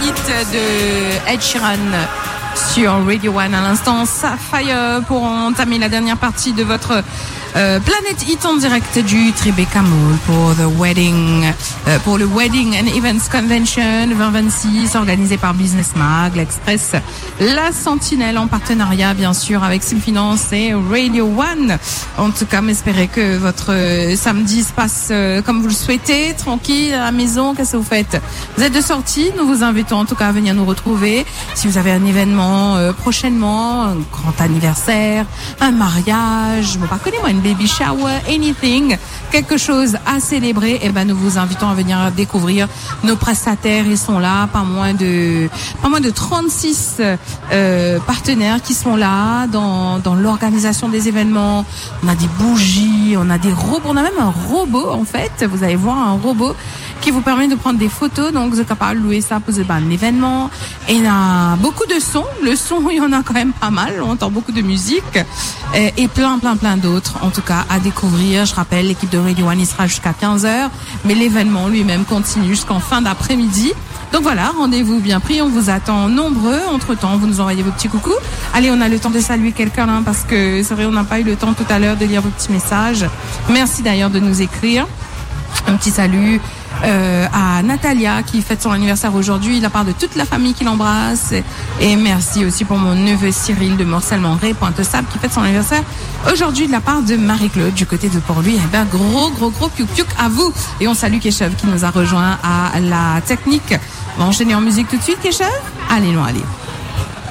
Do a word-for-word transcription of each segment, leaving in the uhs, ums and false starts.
hit de Ed Sheeran sur Radio One à l'instant. Sapphire pour entamer la dernière partie de votre euh, Planète Hit en direct du Tribeca Mall pour the wedding, euh, pour le Wedding and Events Convention vingt vingt-six organisé par Business Mag, l'Express, la Sentinelle en partenariat bien sûr avec Simfinance et Radio One. En tout cas, m'espérez que votre euh, samedi se passe euh, comme vous le souhaitez, tranquille à la maison. Qu'est-ce que vous faites? Vous êtes de sortie? Nous vous invitons en tout cas à venir nous retrouver. Si vous avez un événement euh, prochainement, un grand anniversaire, un mariage, je ne sais pas, connais-moi, une baby shower, anything, quelque chose à célébrer, eh ben nous vous invitons à venir découvrir nos prestataires. Ils sont là, pas moins de pas moins de trente-six euh, partenaires qui sont là dans dans l'organisation des événements. On a des bougies, on a des robots, on a même un robot en fait. Vous allez voir un robot qui vous permet de prendre des photos, donc vous êtes capable de louer ça pour un événement. Et il y a beaucoup de sons, le son il y en a quand même pas mal, on entend beaucoup de musique et, et plein plein plein d'autres en tout cas à découvrir. Je rappelle, l'équipe de Radio One il sera jusqu'à quinze heures, mais l'événement lui-même continue jusqu'en fin d'après-midi. Donc voilà, rendez-vous bien pris, on vous attend nombreux. Entre-temps, vous nous envoyez vos petits coucous. Allez, on a le temps de saluer quelqu'un là, parce que c'est vrai, on n'a pas eu le temps tout à l'heure de lire vos petits messages. Merci d'ailleurs de nous écrire. Un petit salut euh, à Natalia qui fête son anniversaire aujourd'hui, de la part de toute la famille qui l'embrasse. Et merci aussi pour mon neveu Cyril de Morcellement-Ré, Pointe-Sable, qui fête son anniversaire aujourd'hui de la part de Marie-Claude du côté de Port-Louis. Eh ben, gros, gros, gros piou piou à vous. Et on salue Keshev qui nous a rejoint à la technique. On va enchaîner en musique tout de suite, Keshev. Allez, non, allez.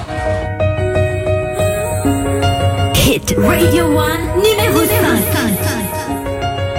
Hit Radio One numéro cinq.